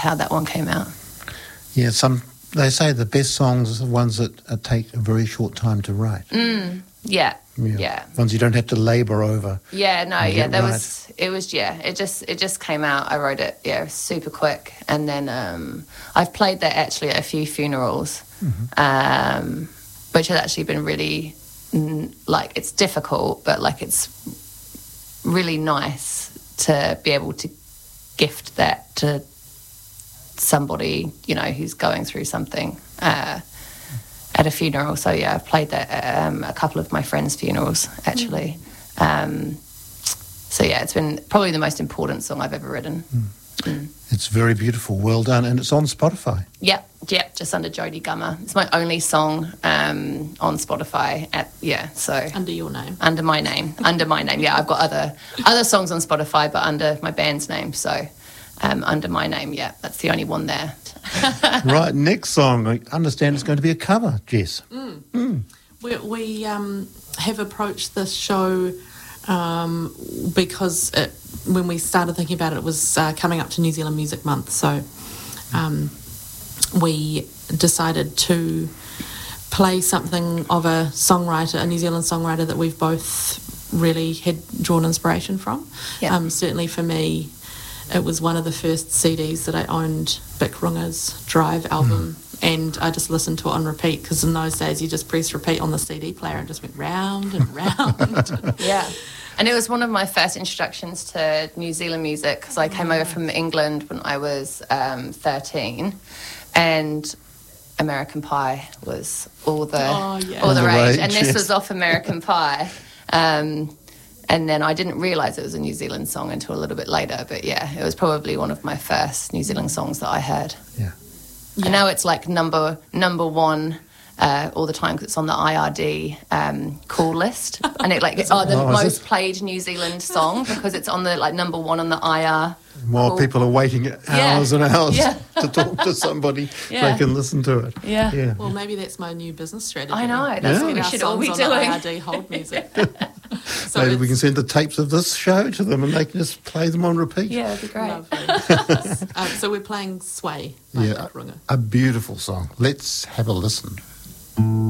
how that one came out. Yeah, they say the best songs are the ones that take a very short time to write. Yeah. Ones you don't have to labour over. Yeah, no, yeah, it just came out. I wrote it, super quick. And then I've played that actually at a few funerals, which has actually been really, it's difficult, but, it's really nice to be able to gift that to somebody, who's going through something at a funeral. So, yeah, I've played that at a couple of my friends' funerals, actually. So, yeah, it's been probably the most important song I've ever written. It's very beautiful. Well done. And it's on Spotify. Yep, just under Jodie Gummer. It's my only song on Spotify. So under your name. Under my name. Yeah, I've got other songs on Spotify, but under my band's name. So under my name, that's the only one there. Right, next song. I understand it's going to be a cover, Jess. We have approached this show because when we started thinking about it, it was coming up to New Zealand Music Month. So we decided to play something of a New Zealand songwriter that we've both really had drawn inspiration from. Yeah. Certainly for me, it was one of the first CDs that I owned, Bic Runga's Drive album, and I just listened to it on repeat, because in those days you just pressed repeat on the CD player and just went round and round. Yeah. And it was one of my first introductions to New Zealand music, because I came over from England when I was 13, and American Pie was all the rage. And this was off American Pie. And then I didn't realise it was a New Zealand song until a little bit later. But, it was probably one of my first New Zealand songs that I heard. Yeah. And now it's number one all the time, because it's on the IRD call list. And it the most played New Zealand song, because it's on the number one on the IR. More people are waiting hours and hours to talk to somebody so they can listen to it. Yeah. Well, maybe that's my new business strategy. I know. That's what we should all be doing. IRD hold music. So maybe we can send the tapes of this show to them and they can just play them on repeat. Yeah, that'd be great. Lovely. So we're playing Sway by Bic Runga. A beautiful song. Let's have a listen.